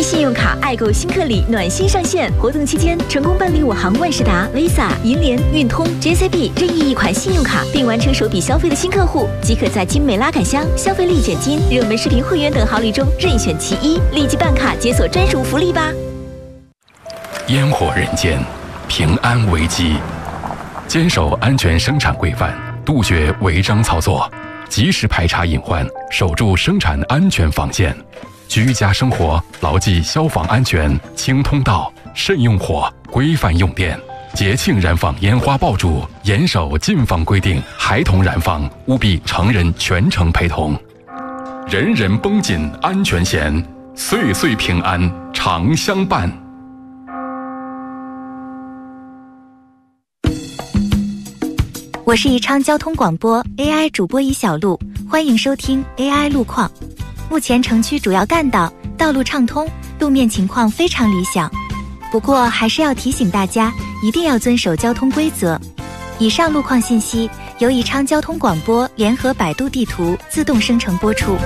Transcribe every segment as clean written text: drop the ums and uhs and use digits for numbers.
一信用卡爱购新客礼暖心上线，活动期间成功办理我行万事达、Visa、银联、运通、JCB 任意一款信用卡，并完成首笔消费的新客户，即可在精美拉杆箱、消费力减金、热门视频会员等好礼中任选其一，立即办卡解锁专属福利吧！ 烟火人间，平安危机，坚守安全生产规范，杜绝违章操作，及时排查隐患，守住生产安全防线。居家生活牢记消防安全，清通道，慎用火，规范用电。节庆燃放烟花爆竹，严守禁放规定，孩童燃放务必成人全程陪同。人人绷紧安全弦，岁岁平安常相伴。 我是宜昌交通广播 AI 主播宜小璐，欢迎收听 AI 路况。目前城区主要干道道路畅通，路面情况非常理想，不过还是要提醒大家一定要遵守交通规则。以上路况信息由宜昌交通广播联合百度地图自动生成播出。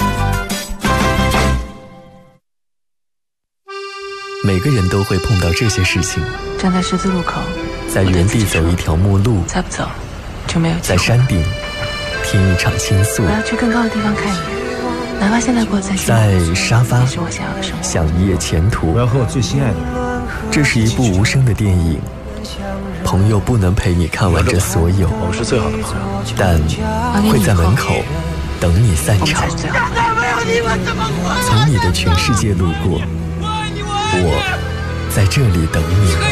每个人都会碰到这些事情， 站在十字路口， 在原地走一条陌路， 再不走就没有机会。 在山顶听一场倾诉， 我要去更高的地方看一眼，哪怕现在过得再辛苦， 在沙发也是我想要的生活。 想一夜前途， 我要和我最心爱的人。 这是一部无声的电影，朋友不能陪你看完这所有， 我们是最好的朋友， 但会在门口等你散场。从你的全世界路过，我在这里等你。